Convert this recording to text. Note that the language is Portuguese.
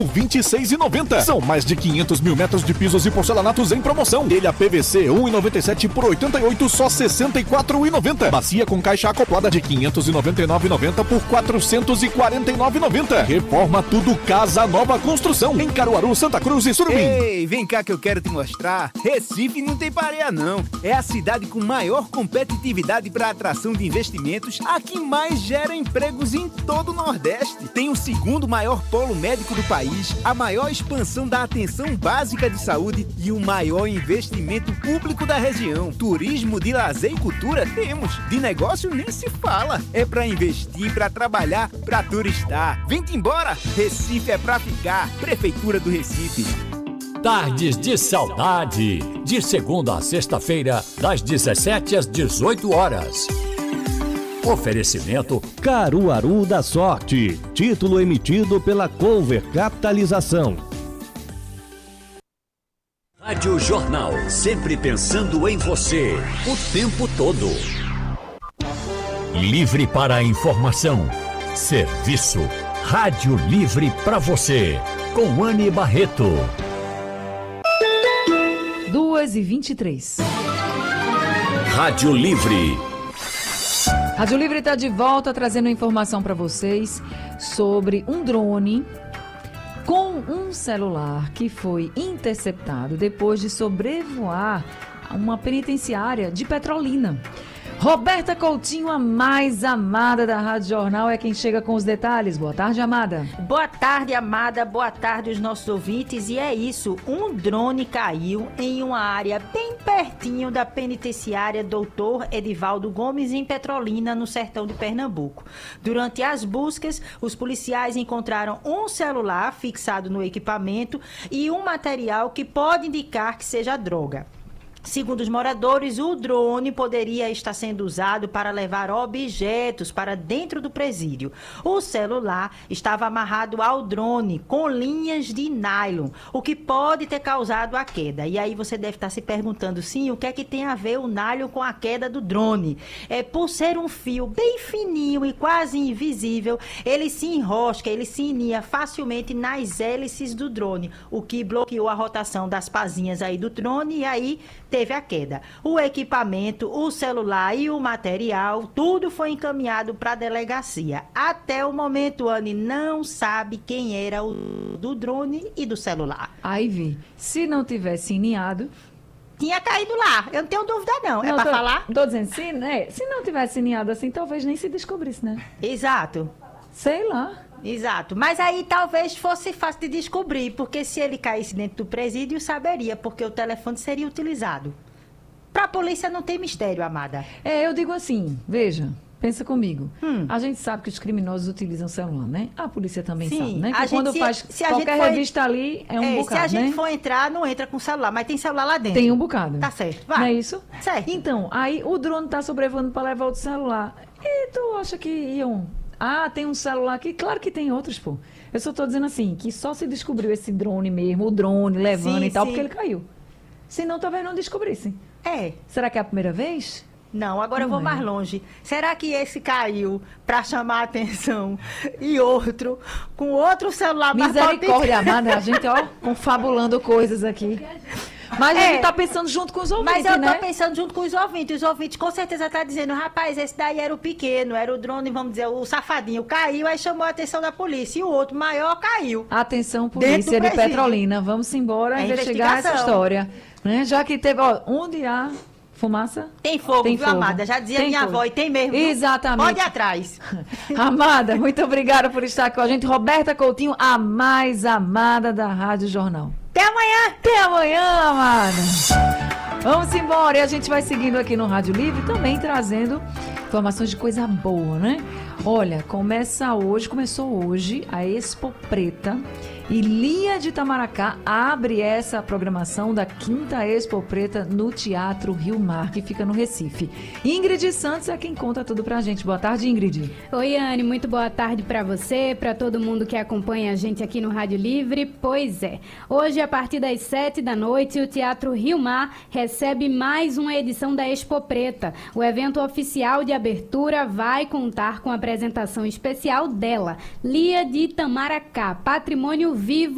26,90. São mais de 500 mil metros de pisos e porcelanatos em promoção. Telha PVC 1,97 por 88, só 64,90. Bacia com caixa acoplada de 599,90 por 449,90. Reforma tudo, casa nova construção em Caruaru, Santa Cruz e Surubim. Ei, vem cá que eu quero te mostrar. Recife não tem pareia não. É a cidade com maior competitividade para atração de investimentos, a que mais gera empregos em todo o Nordeste. Tem o segundo maior polo médico do país, a maior expansão da atenção básica de saúde e o maior investimento público da região. Turismo de lazer e cultura temos. De negócio nem se fala. É pra investir, pra trabalhar, pra turistar. Vem-te embora! Recife é pra ficar. Prefeitura do Recife. Tardes de Saudade. De segunda a sexta-feira, das 17 às 18 horas. Oferecimento Caruaru da Sorte. Título emitido pela Cover Capitalização. Rádio Jornal, sempre pensando em você, o tempo todo. Livre para a informação. Serviço. Rádio Livre para você. Com Anne Barreto. 2h23. Rádio Livre. Rádio Livre está de volta trazendo informação para vocês sobre um drone com um celular que foi interceptado depois de sobrevoar uma penitenciária de Petrolina. Roberta Coutinho, a mais amada da Rádio Jornal, é quem chega com os detalhes. Boa tarde, amada. Boa tarde, amada. Boa tarde, os nossos ouvintes. E é isso, um drone caiu em uma área bem pertinho da penitenciária Doutor Edivaldo Gomes, em Petrolina, no sertão de Pernambuco. Durante as buscas, os policiais encontraram um celular fixado no equipamento e um material que pode indicar que seja droga. Segundo os moradores, o drone poderia estar sendo usado para levar objetos para dentro do presídio. O celular estava amarrado ao drone com linhas de nylon, o que pode ter causado a queda. E aí você deve estar se perguntando, sim, o que é que tem a ver o nylon com a queda do drone? É por ser um fio bem fininho e quase invisível, ele se enrosca, ele se inia facilmente nas hélices do drone, o que bloqueou a rotação das pazinhas aí do drone e aí teve a queda. O equipamento, o celular e o material, tudo foi encaminhado para a delegacia. Até o momento, Anne não sabe quem era o do drone e do celular. Ivy, se não tivesse ineado, tinha caído lá. Eu não tenho dúvida, não. É para falar? Tô dizendo, se não tivesse ineado assim, talvez nem se descobrisse, né? Exato. Sei lá. Exato, mas aí talvez fosse fácil de descobrir, porque se ele caísse dentro do presídio, saberia, porque o telefone seria utilizado. Pra polícia não tem mistério, amada. Eu digo assim, veja, pensa comigo. A gente sabe que os criminosos utilizam celular, né? A polícia também sabe, né? Que quando faz qualquer revista ali, é um bocado, né? Se a gente for entrar, não entra com celular, mas tem celular lá dentro. Tem um bocado. Tá certo, vai. Não é isso? Certo. Então, aí o drone tá sobrevoando para levar outro celular. E tu acha que iam... tem um celular aqui? Claro que tem outros, pô. Eu só tô dizendo assim, que só se descobriu esse drone mesmo, o drone levando e tal, porque ele caiu. Senão talvez não descobrissem. Será que é a primeira vez? Não, agora eu vou mais longe. Será que esse caiu para chamar a atenção e outro, com outro celular mais potente? Misericórdia, amada, a gente, confabulando coisas aqui. Mas a gente tá pensando junto com os ouvintes, né? Mas eu tô pensando junto com os ouvintes. Os ouvintes com certeza tá dizendo, rapaz, esse daí era o pequeno, era o drone, vamos dizer, o safadinho. Caiu, aí chamou a atenção da polícia. E o outro maior caiu. Atenção, polícia de Petrolina. Vamos embora investigar essa história. Né? Já que teve, onde há fumaça? Tem fogo, viu, amada? Já dizia minha avó, e tem mesmo. Exatamente. Pode ir atrás. Amada, muito obrigada por estar com a gente. Roberta Coutinho, a mais amada da Rádio Jornal. Até amanhã! Até amanhã, amada! Vamos embora, e a gente vai seguindo aqui no Rádio Livre, também trazendo informações de coisa boa, né? Olha, começou hoje a Expo Preta e Lia de Itamaracá abre essa programação da 5ª Expo Preta no Teatro Rio Mar, que fica no Recife. Ingrid Santos é quem conta tudo pra gente. Boa tarde, Ingrid. Oi, Anne, muito boa tarde pra você, pra todo mundo que acompanha a gente aqui no Rádio Livre. Pois é, hoje a partir das 19h, o Teatro Rio Mar recebe mais uma edição da Expo Preta. O evento oficial de abertura vai contar com a apresentação especial dela, Lia de Itamaracá, Patrimônio Vivo